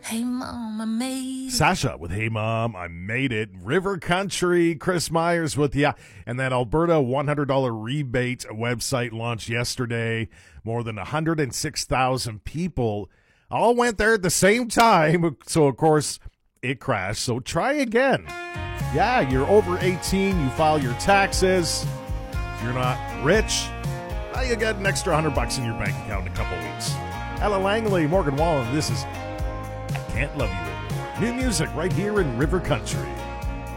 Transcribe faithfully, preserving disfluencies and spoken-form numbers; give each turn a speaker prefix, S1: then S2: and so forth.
S1: Hey, Mom, I made it.
S2: Sasha with Hey Mom, I Made It. River Country, Chris Myers with Ya. And that Alberta one hundred dollars rebate website launched yesterday. More than one hundred six thousand people all went there at the same time. So, of course, it crashed. So try again. Yeah, you're over eighteen. You file your taxes. You're not rich. Now you get an extra one hundred bucks in your bank account in a couple weeks. Ella Langley, Morgan Wallen, this is Can't Love You Anymore. New music right here in River Country.